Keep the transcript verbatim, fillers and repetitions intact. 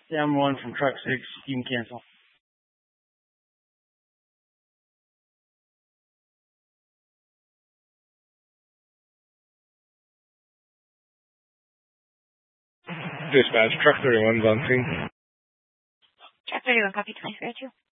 Sam one from truck six, you can cancel. Dispatch, truck thirty-one's on scene. Truck thirty-one, copy twenty-three oh two.